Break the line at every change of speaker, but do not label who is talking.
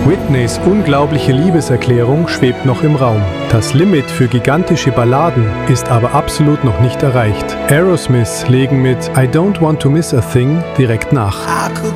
Whitneys unglaubliche Liebeserklärung schwebt noch im Raum. Das Limit für gigantische Balladen ist aber absolut noch nicht erreicht. Aerosmith legen mit I Don't Want to Miss a Thing direkt nach.